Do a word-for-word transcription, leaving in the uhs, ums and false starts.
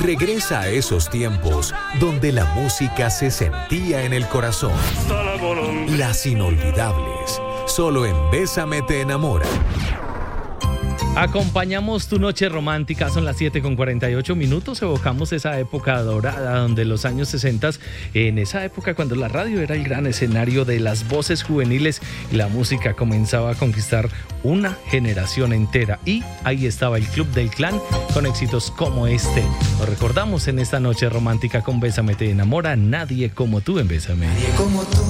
Regresa a esos tiempos donde la música se sentía en el corazón. Las inolvidables, solo en Bésame te enamora. Acompañamos tu noche romántica, son las siete con cuarenta y ocho minutos, evocamos esa época dorada donde los años sesenta, en esa época cuando la radio era el gran escenario de las voces juveniles y la música comenzaba a conquistar una generación entera, y ahí estaba el Club del Clan con éxitos como este. Lo recordamos en esta noche romántica con Bésame te enamora, nadie como tú en Bésame. Nadie como tú.